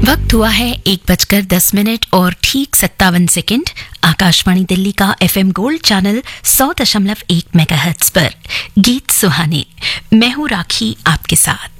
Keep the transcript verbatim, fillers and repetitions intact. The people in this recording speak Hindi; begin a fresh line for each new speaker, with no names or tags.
वक्त हुआ है एक बजकर दस मिनट और ठीक सत्तावन सेकंड। आकाशवाणी दिल्ली का एफएम गोल्ड चैनल सौ दशमलव एक मेगाहर्ट्ज पर गीत सुहाने। मैं हूं राखी आपके साथ।